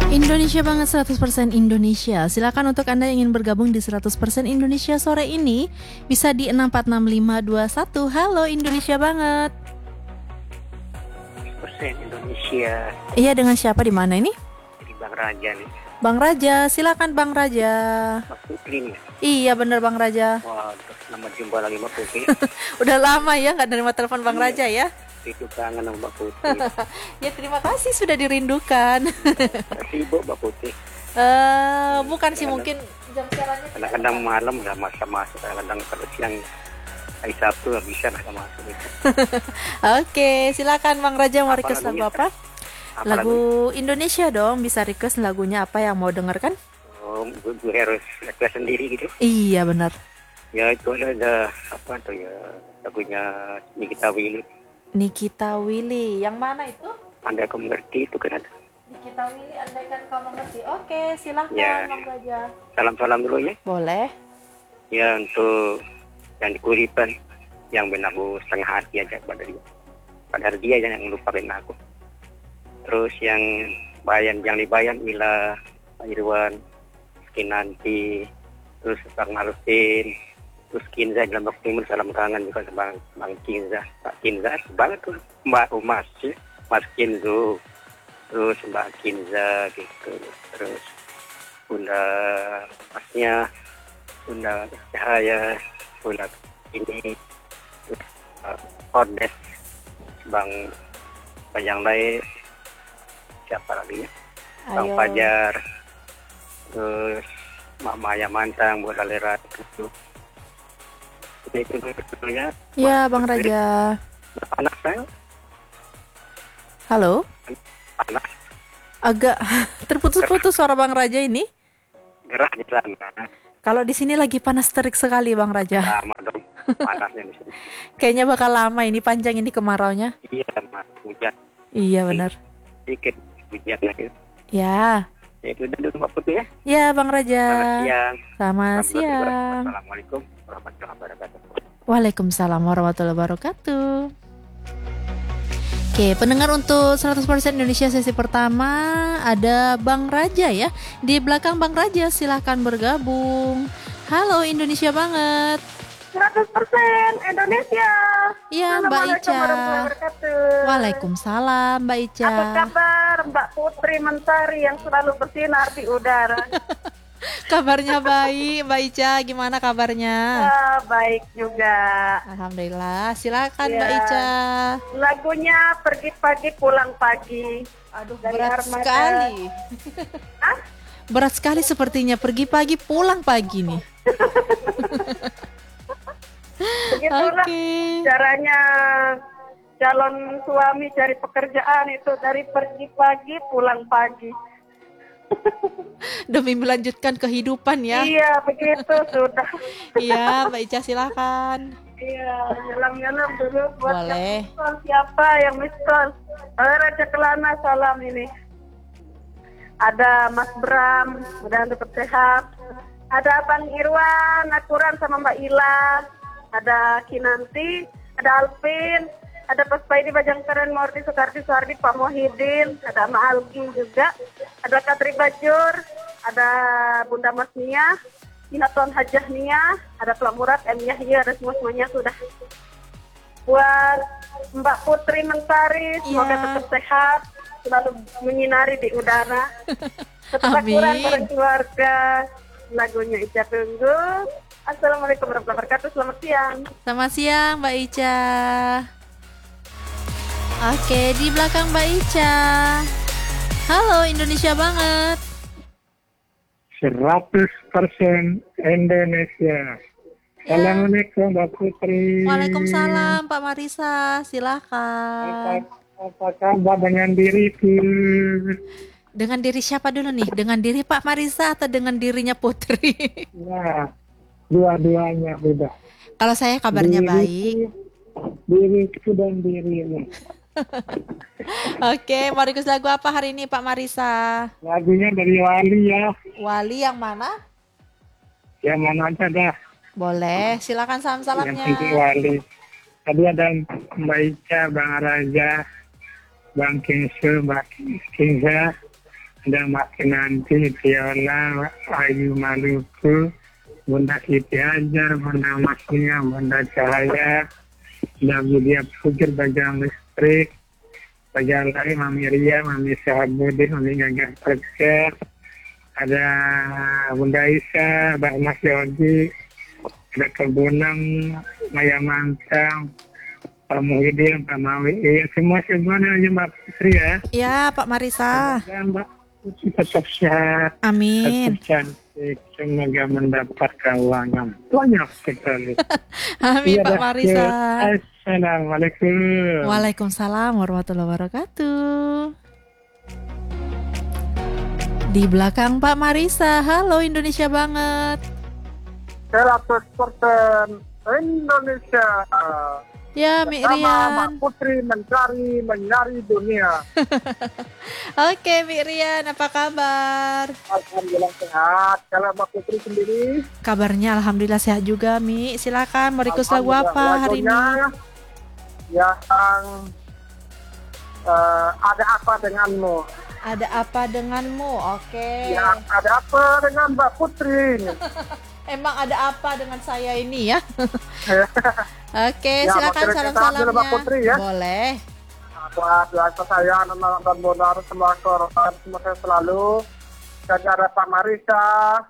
Indonesia banget 100% Indonesia. Silakan untuk Anda yang ingin bergabung di 100% Indonesia sore ini bisa di 646521. Halo Indonesia banget. 100% Indonesia. Iya, dengan siapa di mana ini? Jadi Bang Raja nih. Bang Raja, silakan Bang Raja. Mbak Putri nih. Iya bener Bang Raja. Wah, selamat jumpa lagi Mbak Putri. Udah lama ya nggak nerima telepon Bang Raja ya. Itu kangen sama Mbak Putri. Ya terima kasih sudah dirindukan. Sibuk Mbak Putri. Bukan sih, mungkin jam siarannya Kadang-kadang malam udah masuk. Kadang-kadang kalau siang hari Sabtu nggak bisa lah masuk gitu. Oke, silakan Bang Raja mau Apa request lagu lagunya? apa? Lagu Indonesia dong, bisa request lagunya apa yang mau dengarkan? Oh, gue harus request sendiri gitu. Iya benar. Ya itu ada apa tuh ya, lagunya Nikita Willy. Nikita Willy, yang mana itu? Anda aku mengerti itu kan ada. Nikita Willy, andaikan kau mengerti. Oke, silakan Ya. Bang Raja. Salam-salam dulu ya. Boleh. Ya untuk yang dikuripan, yang benaku setengah hati aja pada dia. Padahal dia yang melupakan aku. Terus yang dibayan Ila, Pak Irwan, Kinanti, terus Bang Marufin, terus Kinza dalam waktu timur, salam kangen juga sama Bang Kinza, Pak Kinza, banget tuh Mbak Umas, Mas Kinzo, terus Mbak Kinza gitu, terus Bunda Masnya, Bunda Cahaya, Bunda ini, terus Ordes, Bang Panjang Lai, siapa lagi ya? Bang Ayo. Fajar, terus Mak Maya Mantang, buat Alerat itu. Itu ya. Ya, Bang Raja. Anak saya, Halo. anak Agak terputus-putus suara Bang Raja ini. gerah di sana. Kalau di sini lagi panas terik sekali Bang Raja. Lama dong, panasnya di sini. Kayaknya bakal lama ini, panjang ini kemaraunya. Iya, Mas, hujan Iya benar. sedikit hujannya itu. Ya. Ya itu udah dulu Mbak Putri ya. Ya Bang Raja. Selamat siang. Selamat siang. Assalamualaikum warahmatullahi wabarakatuh. Waalaikumsalam warahmatullahi wabarakatuh. Oke, pendengar untuk 100% Indonesia sesi pertama ada Bang Raja ya. Di belakang Bang Raja silahkan bergabung. Halo Indonesia banget. 100% Indonesia. Iya Mbak Assalamualaikum Ica. warahmatullahi wabarakatuh. Waalaikumsalam Mbak Ica. Apa kabar Mbak Putri Mentari yang selalu bersinar di udara? Kabarnya baik Mbak Ica, gimana kabarnya? Baik juga. Alhamdulillah, silakan Ya. Mbak Ica. Lagunya Pergi Pagi Pulang Pagi. Aduh, Dari berat Armada. sekali. Hah? Berat sekali sepertinya, pergi pagi pulang pagi nih. Begitulah Oke. caranya calon suami cari pekerjaan itu, dari pergi pagi pulang pagi. Demi melanjutkan kehidupan ya. Iya, begitu sudah. Iya, Mbak Ica silakan. Iya, nyelam-nyelam dulu buat Boleh. yang miss call. Siapa yang miss call? Raja Kelana, salam ini. Ada Mas Bram, mudah-mudahan tetap sehat. Ada Bang Irwan, Akuran sama Mbak Ila. Ada Kinanti, ada Alvin, ada Pas Paidi Bajang Keren, Mordi Soekardi Suardi, Pak Muhyiddin, ada Ma Algi juga, ada Katri Bajur, ada Bunda Mas Nia, Inaton Hajah Nia, ada Plak Murad, M Yahya, ada semuanya sudah. Buat Mbak Putri Mentari, semoga Iya. tetap sehat, selalu menyinari di udara. Tetap Amin. kurang pada keluarga. Lagunya Ica tunggu. Assalamualaikum warahmatullahi wabarakatuh. Selamat siang. Selamat siang Mbak Ica. Oke, di belakang Mbak Ica. Halo Indonesia banget. 100% Indonesia. Assalamualaikum Mbak Putri. Waalaikumsalam Pak Marisa, silakan. Apa kabar dengan diriku? Dengan diri siapa dulu nih? Dengan diri Pak Marisa atau dengan dirinya Putri? Nah, dua-duanya udah. Kalau saya kabarnya baik. Diriku dan dirimu. Oke, mau request lagu apa hari ini Pak Marisa? Lagunya dari Wali ya. Wali yang mana? Yang mana aja dah. Boleh, silakan Yang salam-salamnya. penting Wali. Tadi ada Mbak Ica, Bang Raja, Bang Kinsu, Mbak Kinza, ada Mbak Kinanti, Viola, Ayu Maluku, Bunda Siti Hajar, Bunda Masnya, Bunda Cahaya, dan Budia Pujur Bajang Listrik, Bajang Lai, Mami Ria, Mami Sahabudin, Mami Gagah Perker, ada Bunda Isa, Mbak Mas Yogi, ada Kebunang, Maya Mantang, Pak Muhyiddin, Pak Mawi, semua aja Mbak Putri ya. Ya, Pak Marisa. Semoga Mbak Putri tetap sehat, Amin. tetap cantik, semoga mendapat keuangan banyak sekali. Amin, Iya, Pak dah. Marisa. Assalamualaikum. Waalaikumsalam warahmatullahi wabarakatuh. Di belakang Pak Marisa, halo Indonesia banget. 100% Indonesia. Ya, Mi Sama Mbak Rian. Putri mencari dunia. Oke, Mi Rian, apa kabar? Alhamdulillah sehat. Kalau Mbak Putri sendiri? Kabarnya alhamdulillah sehat juga, Mi. Silakan, mau request lagu apa hari ini? Yang ada apa denganmu? Ada apa denganmu? Oke. Yang ada apa dengan Mbak Putri? Emang ada apa dengan saya ini ya? Oke, Ya, silakan mau kirim salam-salamnya. Mbak Putri ya? Boleh. Buat biasa saya dan benar semua korban semoga selalu. Dan ada Pak Marisa,